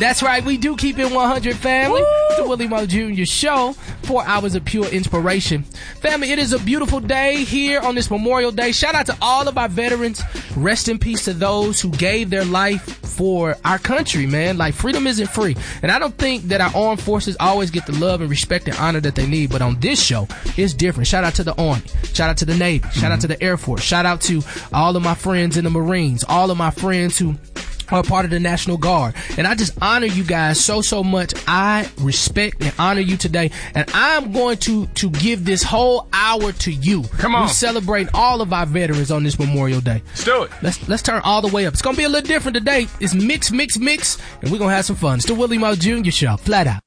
That's right, we do keep it 100, family. Woo! The Willie Moore Jr. Show, 4 hours of pure inspiration. Family, it is a beautiful day here on this Memorial Day. Shout out to all of our veterans. Rest in peace to those who gave their life for our country, man. Like, freedom isn't free. And I don't think that our armed forces always get the love and respect and honor that they need. But on this show, it's different. Shout out to the Army. Shout out to the Navy. Shout out to the Air Force. Shout out to all of my friends in the Marines. All of my friends who are part of the National Guard. And I just honor you guys so much. I respect and honor you today. And I'm going to give this whole hour to you. Come on. We celebrate all of our veterans on this Memorial Day. Let's do it. Let's turn all the way up. It's going to be a little different today. It's mix, and we're going to have some fun. It's the Willie Moore Jr. Show. Flat out.